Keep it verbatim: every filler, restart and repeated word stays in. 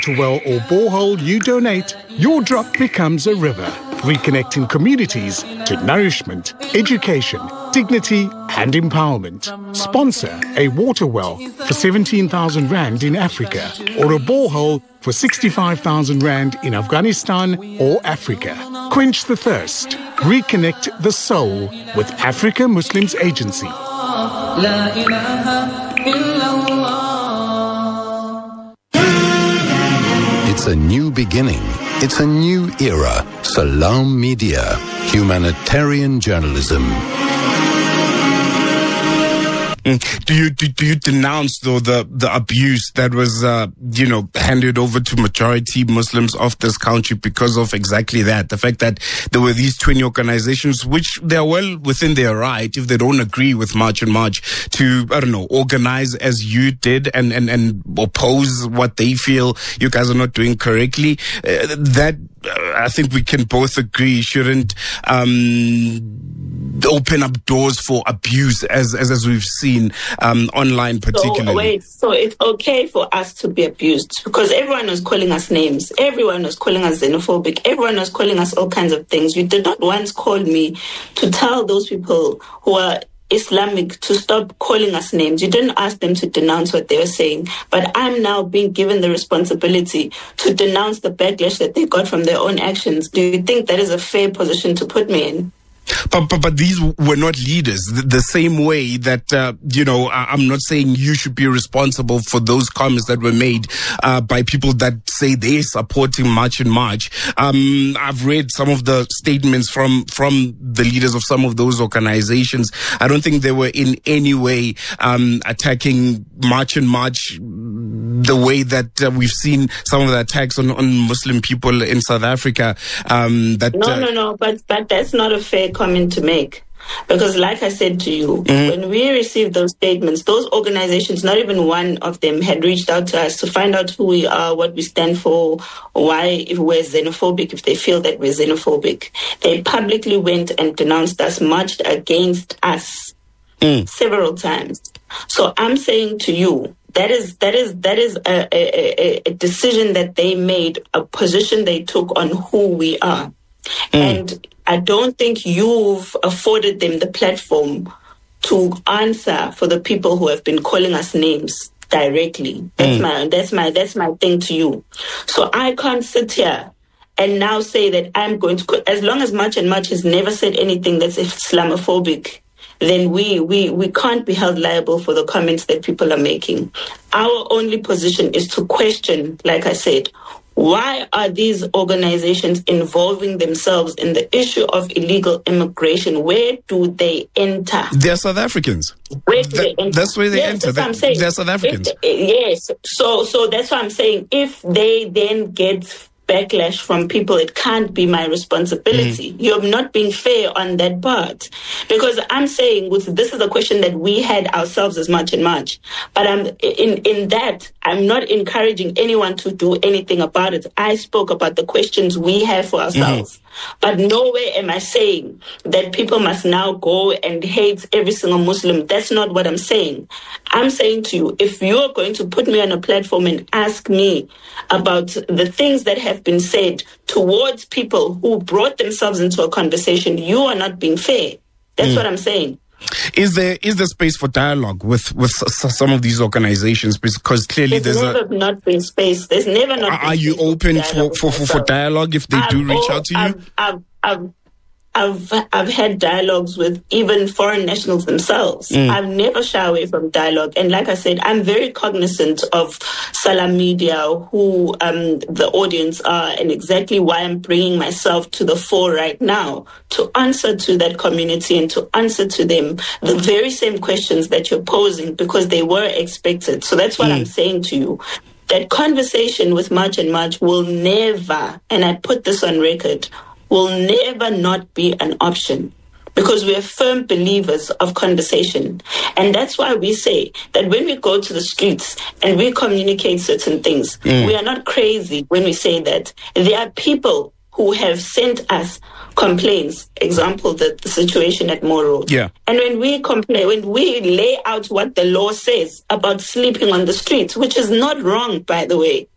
To well or borehole you donate, your drop becomes a river, reconnecting communities to nourishment, education, dignity and empowerment. Sponsor a water well for seventeen thousand rand in Africa or a borehole for sixty-five thousand rand in Afghanistan or Africa. Quench the thirst. Reconnect the soul with Africa Muslims Agency. It's a new beginning. It's a new era. Salam Media. Humanitarian journalism. Do you do, do you denounce though the the abuse that was uh, you know handed over to majority Muslims of this country because of exactly that, the fact that there were these twenty organizations which they are well within their right if they don't agree with March and March to I don't know organize as you did and and and oppose what they feel you guys are not doing correctly. Uh, that uh, I think we can both agree shouldn't um, open up doors for abuse as as as we've seen. Um, online particularly. So, wait, so it's okay for us to be abused because everyone was calling us names. Everyone was calling us xenophobic. Everyone was calling us all kinds of things. You did not once call me to tell those people who are Islamic to stop calling us names. You didn't ask them to denounce what they were saying. But I'm now being given the responsibility to denounce the backlash that they got from their own actions. Do you think that is a fair position to put me in? But, but but these were not leaders. The, the same way that, uh, you know, I, I'm not saying you should be responsible for those comments that were made uh, by people that say they're supporting March and March. Um, I've read some of the statements from, from the leaders of some of those organizations. I don't think they were in any way um, attacking March and March the way that uh, we've seen some of the attacks on, on Muslim people in South Africa. Um, that No, uh, no, no, but, but that's not a fair comment to make. Because like I said to you, mm-hmm. when we received those statements, those organizations, not even one of them had reached out to us to find out who we are, what we stand for, why if we're xenophobic, if they feel that we're xenophobic. They publicly went and denounced us, marched against us mm. several times. So I'm saying to you, that is that is that is a, a, a decision that they made, a position they took on who we are. Mm. And I don't think you've afforded them the platform to answer for the people who have been calling us names directly. That's mm. my that's my that's my thing to you. So I can't sit here and now say that I'm going to, as long as March and March has never said anything that's Islamophobic, then we, we, we can't be held liable for the comments that people are making. Our only position is to question, like I said, why are these organizations involving themselves in the issue of illegal immigration? Where do they enter? They're South Africans. Where do that, they enter? That's where they yes, enter. That's what I'm saying. They're South Africans. If, yes. So, so that's what I'm saying. If they then get backlash from people, it can't be my responsibility. Mm-hmm. You're not being fair on that part. Because I'm saying with, this is a question that we had ourselves as March and March. But I'm, in, in that, I'm not encouraging anyone to do anything about it. I spoke about the questions we have for ourselves. Mm-hmm. But nowhere am I saying that people must now go and hate every single Muslim. That's not what I'm saying. I'm saying to you, if you're going to put me on a platform and ask me about the things that have been said towards people who brought themselves into a conversation, you are not being fair. That's mm. what I'm saying. Is there is there space for dialogue with, with some of these organizations? Because clearly there's, there's never a, not been space. There's never not. Are, are you open for, for, for, for dialogue if they I've, do reach oh, out to you? I've, I've, I've, I've I've had dialogues with even foreign nationals themselves. Mm. I've never shy away from dialogue. And like I said, I'm very cognizant of Salam Media, who um, the audience are, and exactly why I'm bringing myself to the fore right now to answer to that community and to answer to them the very same questions that you're posing, because they were expected. So that's what mm. I'm saying to you. That conversation with March and March will never, and I put this on record, will never not be an option, because we are firm believers of conversation. And that's why we say that when we go to the streets and we communicate certain things, mm. we are not crazy when we say that. There are people who have sent us complaints, example, the, the situation at Moro. Yeah. And when we complain, when we lay out what the law says about sleeping on the streets, which is not wrong, by the way,